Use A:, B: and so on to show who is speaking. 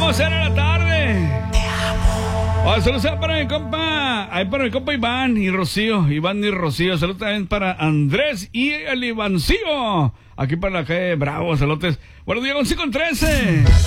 A: 12 de la tarde. Saludos para mi compa. Ahí para mi compa Iván y Rocío. Iván y Rocío. Saludos también para Andrés y el Ivancillo. Aquí para la calle Bravo. Saludos. Buenos días, 11:13.